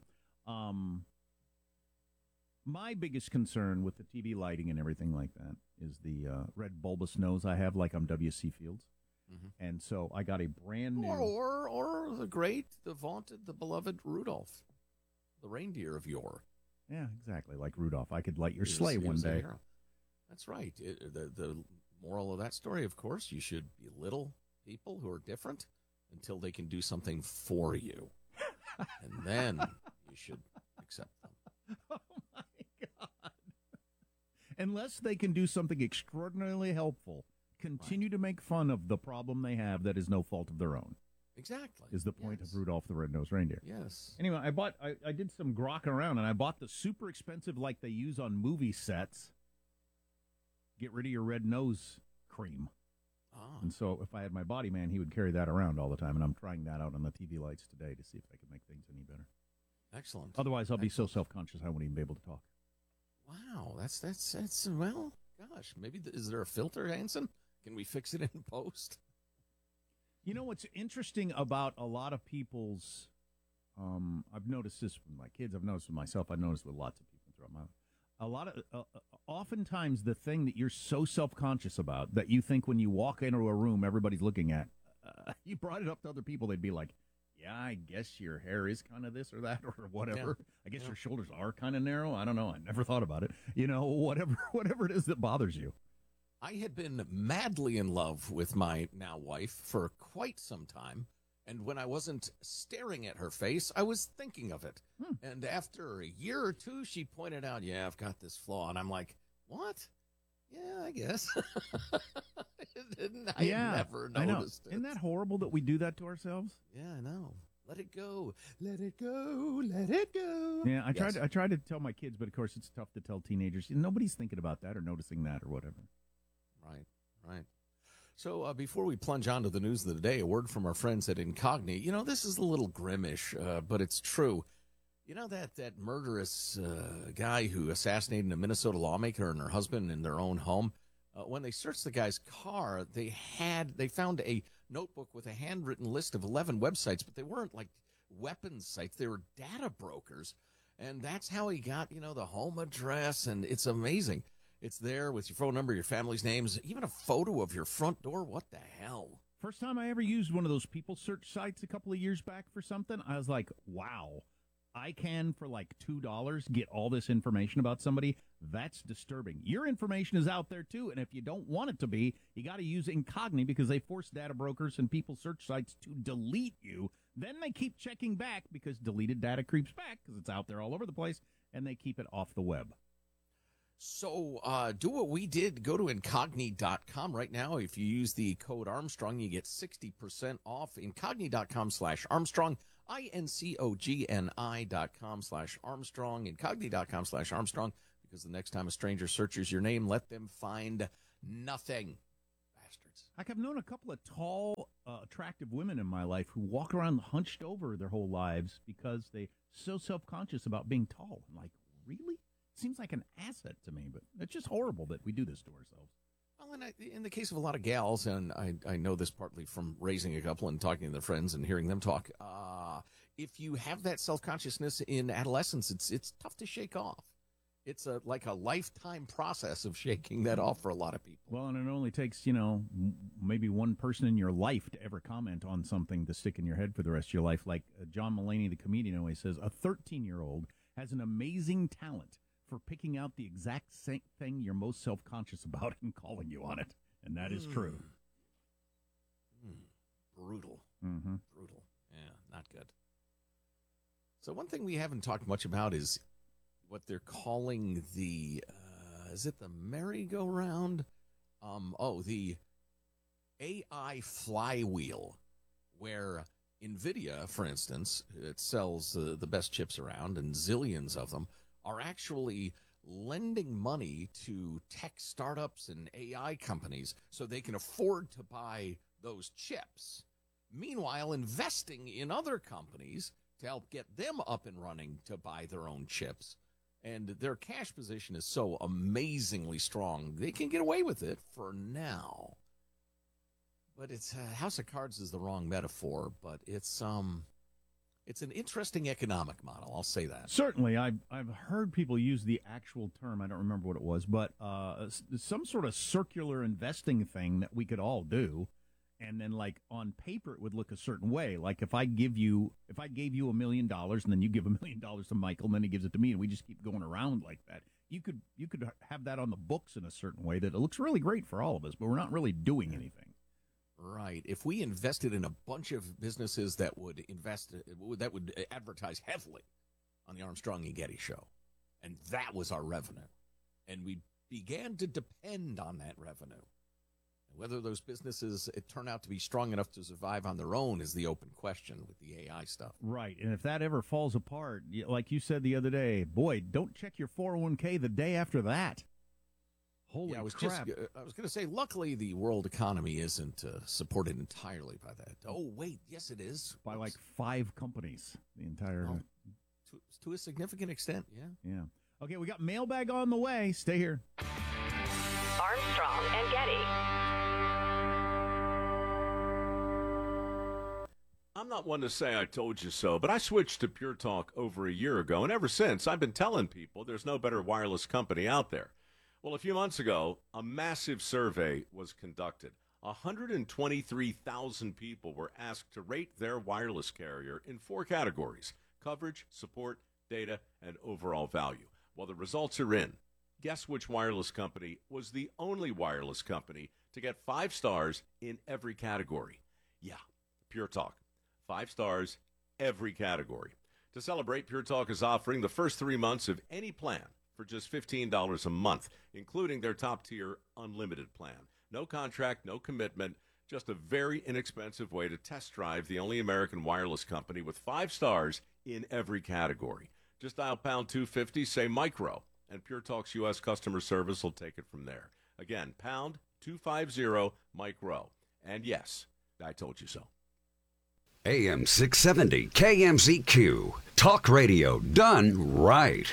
My biggest concern with the TV lighting and everything like that is the red bulbous nose I have, like I'm W.C. Fields. Mm-hmm. And so I got a brand new... Or the great, the vaunted, the beloved Rudolph, the reindeer of yore. Yeah, exactly, like Rudolph. I could light your sleigh one day. That's right. The moral of that story, of course, you should belittle people who are different until they can do something for you. And then you should accept them. Oh, my God. Unless they can do something extraordinarily helpful, continue to make fun of the problem they have that is no fault of their own. Exactly. Is the point of Rudolph the Red-Nosed Reindeer. Yes. Anyway, I did some grokking around, and I bought the super expensive, like they use on movie sets, get rid of your red nose cream. Ah. And so if I had my body man, he would carry that around all the time, and I'm trying that out on the TV lights today to see if I can make things any better. Excellent. Otherwise, I'll be so self-conscious I won't even be able to talk. Wow, that's well, gosh, maybe is there a filter, Hanson? Can we fix it in post? You know what's interesting about a lot of people's, I've noticed this with my kids, I've noticed with myself, I've noticed with lots of people throughout my life. A lot of, oftentimes the thing that you're so self-conscious about that you think when you walk into a room everybody's looking at, you brought it up to other people, they'd be like, yeah, I guess your hair is kind of this or that or whatever. Yeah. I guess your shoulders are kind of narrow. I don't know. I never thought about it. Whatever it is that bothers you. I had been madly in love with my now wife for quite some time. And when I wasn't staring at her face, I was thinking of it. And after a year or two, she pointed out, yeah, I've got this flaw. And I'm like, what? Yeah, I guess. I never noticed it. Isn't that horrible that we do that to ourselves? Yeah, I know. Let it go. Let it go. Let it go. Yeah, I tried to tell my kids, but of course it's tough to tell teenagers. Nobody's thinking about that or noticing that or whatever. Right. So before we plunge on to the news of the day, a word from our friends at Incogni. You know, this is a little grimmish, but it's true. You know that murderous guy who assassinated a Minnesota lawmaker and her husband in their own home? When they searched the guy's car, they found a notebook with a handwritten list of 11 websites, but they weren't like weapons sites. They were data brokers. And that's how he got, the home address. And it's amazing. It's there with your phone number, your family's names, even a photo of your front door. What the hell? First time I ever used one of those people search sites a couple of years back for something, I was like, wow, I can, for like $2, get all this information about somebody. That's disturbing. Your information is out there, too, and if you don't want it to be, you got to use Incogni because they force data brokers and people search sites to delete you. Then they keep checking back because deleted data creeps back because it's out there all over the place, and they keep it off the web. So do what we did. Go to Incogni.com right now. If you use the code Armstrong, you get 60% off. Incogni.com/Armstrong. INCOGNI.com/Armstrong. Incogni.com/Armstrong. Because the next time a stranger searches your name, let them find nothing. Bastards. Like, I've known a couple of tall, attractive women in my life who walk around hunched over their whole lives because they're so self-conscious about being tall. I'm like, really? Seems like an asset to me, but it's just horrible that we do this to ourselves. Well, in the case of a lot of gals, and I know this partly from raising a couple and talking to their friends and hearing them talk, if you have that self-consciousness in adolescence, it's tough to shake off. It's like a lifetime process of shaking that off for a lot of people. Well, and it only takes, maybe one person in your life to ever comment on something to stick in your head for the rest of your life. Like John Mulaney, the comedian, always says, a 13-year-old has an amazing talent for picking out the exact same thing you're most self-conscious about and calling you on it. And that is true. Brutal. Mm-hmm. Brutal. Yeah, not good. So one thing we haven't talked much about is what they're calling the, is it the merry-go-round? The AI flywheel, where NVIDIA, for instance, it sells the best chips around, and zillions of them, are actually lending money to tech startups and AI companies so they can afford to buy those chips. Meanwhile, investing in other companies to help get them up and running to buy their own chips. And their cash position is so amazingly strong, they can get away with it for now. But it's House of Cards is the wrong metaphor, but it's an interesting economic model, I'll say that. Certainly, I've heard people use the actual term, I don't remember what it was, but some sort of circular investing thing that we could all do, and then like on paper it would look a certain way. Like if I gave you $1 million and then you give $1 million to Michael and then he gives it to me and we just keep going around like that. You could have that on the books in a certain way that it looks really great for all of us, but we're not really doing anything. Right. If we invested in a bunch of businesses that would advertise heavily on the Armstrong and Getty show, and that was our revenue, and we began to depend on that revenue, and whether those businesses turn out to be strong enough to survive on their own is the open question with the AI stuff. Right. And if that ever falls apart, like you said the other day, boy, don't check your 401k the day after that. Holy crap. I was going to say, luckily, the world economy isn't supported entirely by that. Oh, wait, yes, it is. By like 5 companies, the entire... Oh, to a significant extent, yeah. Yeah. Okay, we got mailbag on the way. Stay here. Armstrong and Getty. I'm not one to say I told you so, but I switched to Pure Talk over a year ago, and ever since, I've been telling people there's no better wireless company out there. Well, a few months ago, a massive survey was conducted. 123,000 people were asked to rate their wireless carrier in 4 categories: coverage, support, data, and overall value. Well, the results are in. Guess which wireless company was the only wireless company to get 5 stars in every category? Yeah, Pure Talk. 5 stars, every category. To celebrate, Pure Talk is offering the first 3 months of any plan for just $15 a month, including their top-tier unlimited plan. No contract, no commitment, just a very inexpensive way to test drive the only American wireless company with 5 stars in every category. Just dial pound 250, say micro, and Pure Talk's U.S. customer service will take it from there. Again, pound 250, micro. And yes, I told you so. AM 670, KMZQ. Talk radio done right.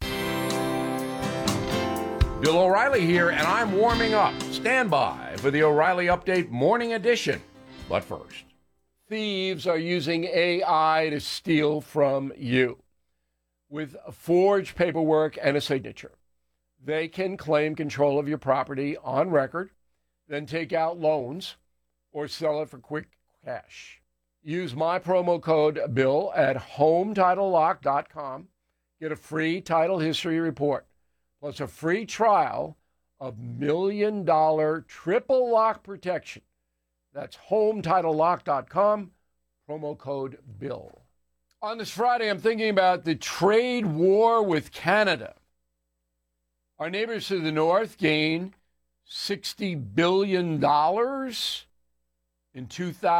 Bill O'Reilly here, and I'm warming up. Stand by for the O'Reilly Update Morning Edition. But first, thieves are using AI to steal from you. With forged paperwork and a signature, they can claim control of your property on record, then take out loans or sell it for quick cash. Use my promo code BILL at HomeTitleLock.com. Get a free title history report, plus a free trial of $1 million triple lock protection. That's HomeTitleLock.com, promo code BILL. On this Friday, I'm thinking about the trade war with Canada. Our neighbors to the north gain $60 billion in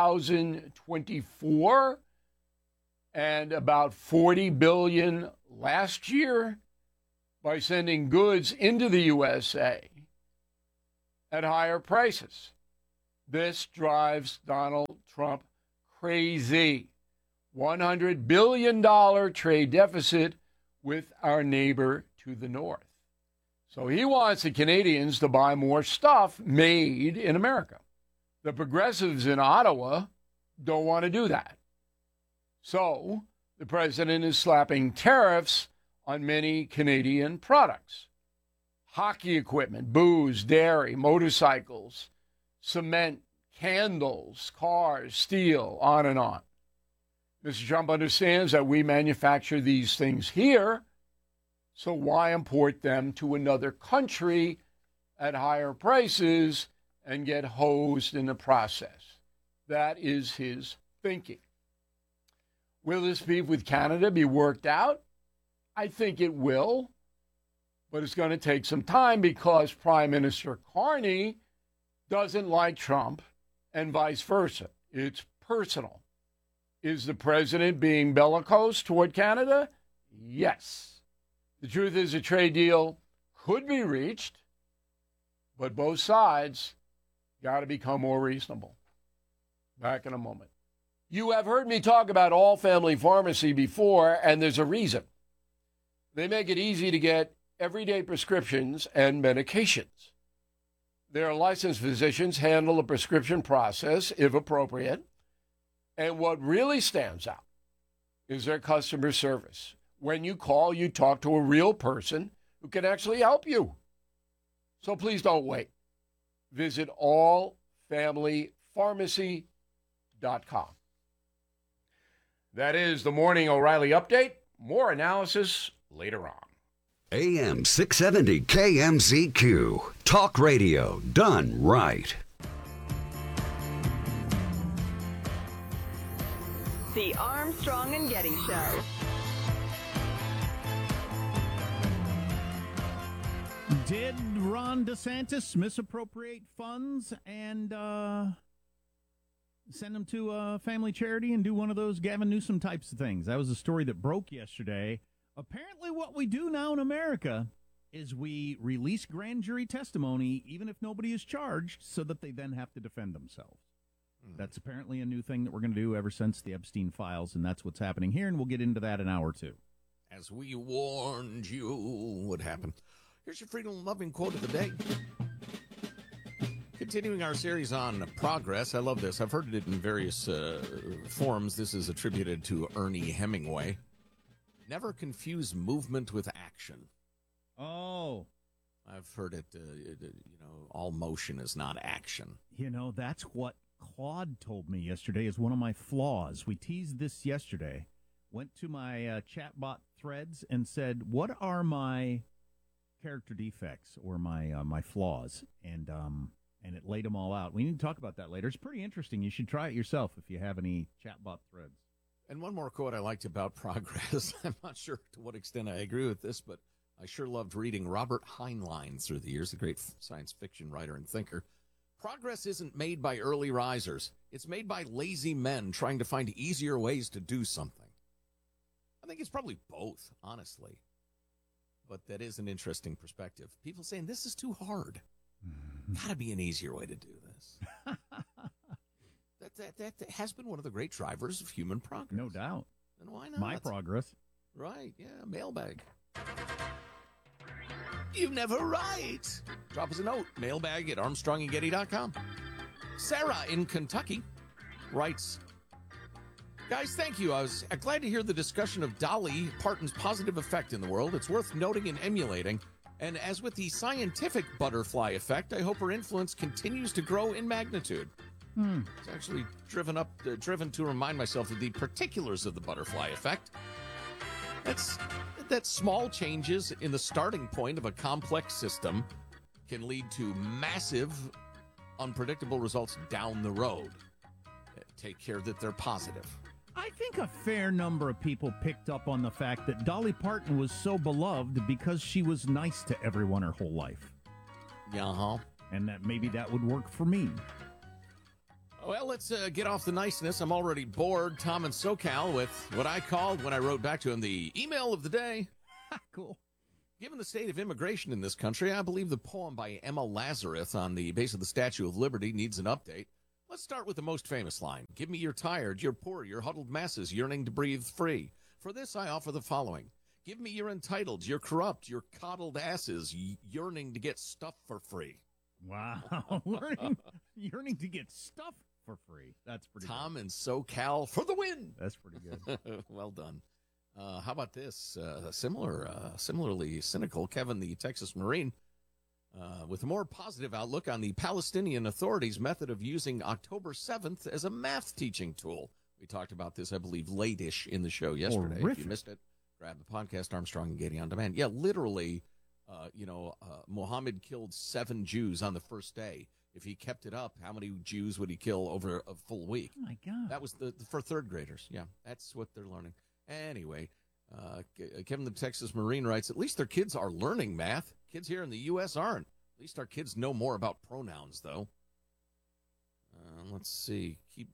2024 and about $40 billion last year by sending goods into the USA at higher prices. This drives Donald Trump crazy. $100 billion trade deficit with our neighbor to the north. So he wants the Canadians to buy more stuff made in America. The progressives in Ottawa don't want to do that. So the president is slapping tariffs on many Canadian products. Hockey equipment, booze, dairy, motorcycles, cement, candles, cars, steel, on and on. Mr. Trump understands that we manufacture these things here, so why import them to another country at higher prices and get hosed in the process? That is his thinking. Will this beef with Canada be worked out? I think it will, but it's going to take some time because Prime Minister Carney doesn't like Trump and vice versa. It's personal. Is the president being bellicose toward Canada? Yes. The truth is a trade deal could be reached, but both sides got to become more reasonable. Back in a moment. You have heard me talk about All Family Pharmacy before, and there's a reason. They make it easy to get everyday prescriptions and medications. Their licensed physicians handle the prescription process, if appropriate. And what really stands out is their customer service. When you call, you talk to a real person who can actually help you. So please don't wait. Visit allfamilypharmacy.com. That is the Morning O'Reilly Update. More analysis later on. AM 670 KMZQ. Talk radio done right. The Armstrong and Getty Show. Did Ron DeSantis misappropriate funds and send them to a family charity and do one of those Gavin Newsom types of things? That was a story that broke yesterday. Apparently what we do now in America is we release grand jury testimony even if nobody is charged so that they then have to defend themselves. That's apparently a new thing that we're going to do ever since the Epstein files, and that's what's happening here, and we'll get into that in hour two. As we warned you would happen. Here's your freedom-loving quote of the day. Continuing our series on progress, I love this. I've heard it in various forms. This is attributed to Ernie Hemingway. Never confuse movement with action. Oh. I've heard it, all motion is not action. That's what Claude told me yesterday is one of my flaws. We teased this yesterday. Went to my chatbot threads and said, what are my character defects or my flaws? And it laid them all out. We need to talk about that later. It's pretty interesting. You should try it yourself if you have any chatbot threads. And one more quote I liked about progress. I'm not sure to what extent I agree with this, but I sure loved reading Robert Heinlein through the years, the great science fiction writer and thinker. Progress isn't made by early risers. It's made by lazy men trying to find easier ways to do something. I think it's probably both, honestly. But that is an interesting perspective. People saying, this is too hard. Gotta be an easier way to do this. that has been one of the great drivers of human progress. No doubt. And why not? My progress. Right, yeah, mailbag. You never write. Drop us a note. Mailbag at ArmstrongandGetty.com. Sarah in Kentucky writes, guys, thank you. I was glad to hear the discussion of Dolly Parton's positive effect in the world. It's worth noting and emulating. And as with the scientific butterfly effect, I hope her influence continues to grow in magnitude. It's actually driven to remind myself of the particulars of the butterfly effect. That small changes in the starting point of a complex system can lead to massive, unpredictable results down the road. Take care that they're positive. I think a fair number of people picked up on the fact that Dolly Parton was so beloved because she was nice to everyone her whole life. Yeah, and that maybe that would work for me. Well, let's get off the niceness. I'm already bored. Tom in SoCal with what I called, when I wrote back to him, the email of the day. Cool. Given the state of immigration in this country, I believe the poem by Emma Lazarus on the base of the Statue of Liberty needs an update. Let's start with the most famous line. Give me your tired, your poor, your huddled masses yearning to breathe free. For this, I offer the following. Give me your entitled, your corrupt, your coddled asses yearning to get stuff for free. Wow. Yearning to get stuff for free. That's pretty Tom good. and SoCal for the win. That's pretty good. Well done. How about this? Similarly cynical Kevin, the Texas Marine, with a more positive outlook on the Palestinian Authority's method of using October 7th as a math teaching tool. We talked about this, I believe, late-ish in the show yesterday. Horrific. If you missed it, grab the podcast, Armstrong and Getty on Demand. Yeah, literally, Muhammad killed 7 Jews on the first day. If he kept it up, how many Jews would he kill over a full week? Oh, my God. That was for third graders. Yeah, that's what they're learning. Anyway, Kevin the Texas Marine writes, at least their kids are learning math. Kids here in the U.S. aren't. At least our kids know more about pronouns, though. Let's see. Keep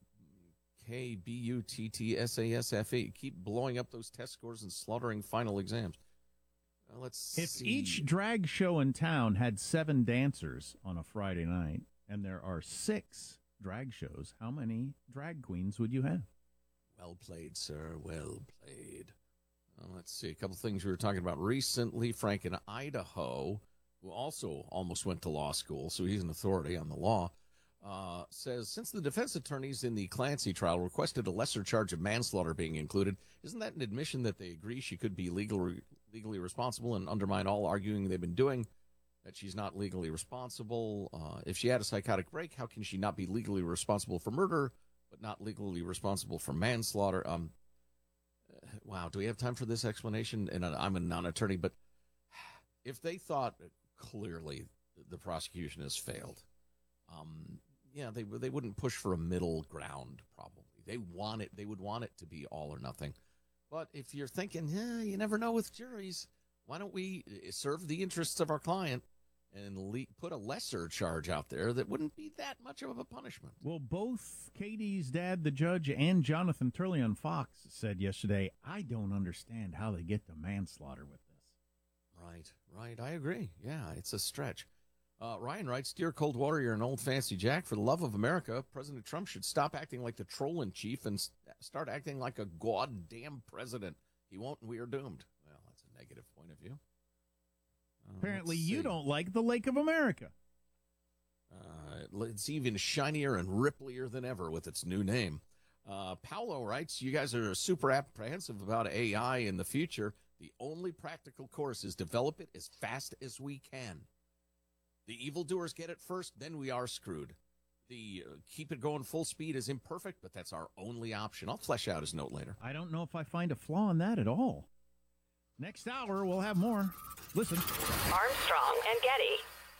KBUTTSASFE. Keep blowing up those test scores and slaughtering final exams. Let's see. If each drag show in town had 7 dancers on a Friday night, and there are 6 drag shows, how many drag queens would you have? Well played, sir. Well played. Let's see. A couple things we were talking about recently. Frank in Idaho, who also almost went to law school, so he's an authority on the law, says, since the defense attorneys in the Clancy trial requested a lesser charge of manslaughter being included, isn't that an admission that they agree she could be legally responsible and undermine all arguing they've been doing that she's not legally responsible? If she had a psychotic break, how can she not be legally responsible for murder, but not legally responsible for manslaughter? Wow, do we have time for this explanation? And I'm a non-attorney, but if they thought clearly the prosecution has failed, they wouldn't push for a middle ground, probably. They would want it to be all or nothing. But if you're thinking, you never know with juries, why don't we serve the interests of our client and put a lesser charge out there that wouldn't be that much of a punishment? Well, both Katie's dad, the judge, and Jonathan Turley on Fox said yesterday, I don't understand how they get to manslaughter with this. Right. I agree. Yeah, it's a stretch. Ryan writes, Dear Cold Water, you're an old fancy Jack. For the love of America, President Trump should stop acting like the troll-in-chief and start acting like a goddamn president. He won't, and we are doomed. Well, that's a negative point of view. Apparently you don't like the Lake of America. It's even shinier and ripplier than ever with its new name. Paolo writes, you guys are super apprehensive about AI in the future. The only practical course is develop it as fast as we can. The evildoers get it first, then we are screwed. The keep it going full speed is imperfect, but that's our only option. I'll flesh out his note later. I don't know if I find a flaw in that at all. Next hour, we'll have more. Listen. Armstrong and Getty.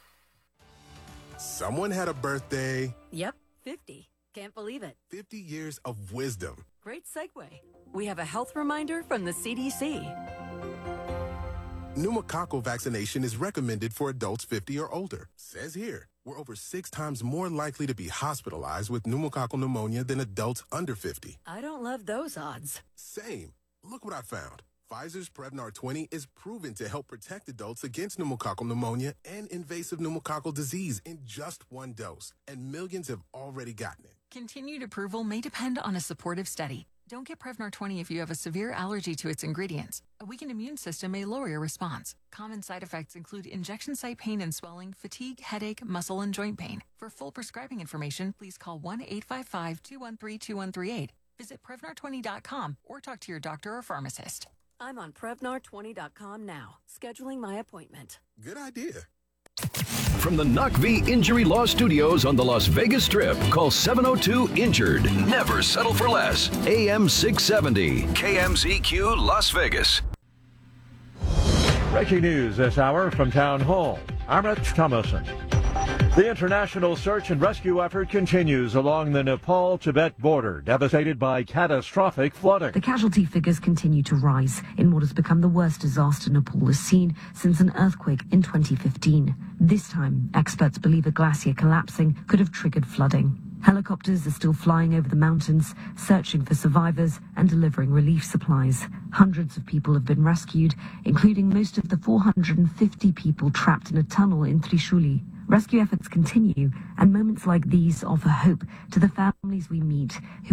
Someone had a birthday. Yep, 50. Can't believe it. 50 years of wisdom. Great segue. We have a health reminder from the CDC. Pneumococcal vaccination is recommended for adults 50 or older. Says here, we're over 6 times more likely to be hospitalized with pneumococcal pneumonia than adults under 50. I don't love those odds. Same. Look what I found. Pfizer's Prevnar 20 is proven to help protect adults against pneumococcal pneumonia and invasive pneumococcal disease in just 1 dose, and millions have already gotten it. Continued approval may depend on a supportive study. Don't get Prevnar 20 if you have a severe allergy to its ingredients. A weakened immune system may lower your response. Common side effects include injection site pain and swelling, fatigue, headache, muscle, and joint pain. For full prescribing information, please call 1-855-213-2138. Visit Prevnar20.com or talk to your doctor or pharmacist. I'm on Prevnar20.com now, scheduling my appointment. Good idea. from the Knock V Injury Law Studios on the Las Vegas Strip. Call 702-INJURED. Never settle for less. AM 670, KMZQ Las Vegas. Breaking news this hour from Town Hall. I'm Rich Thomason. The international search and rescue effort continues along the Nepal-Tibet border, devastated by catastrophic flooding. The casualty figures continue to rise in what has become the worst disaster Nepal has seen since an earthquake in 2015. This time, experts believe a glacier collapsing could have triggered flooding. Helicopters are still flying over the mountains, searching for survivors and delivering relief supplies. Hundreds of people have been rescued, including most of the 450 people trapped in a tunnel in Trishuli. Rescue efforts continue, and moments like these offer hope to the families we meet who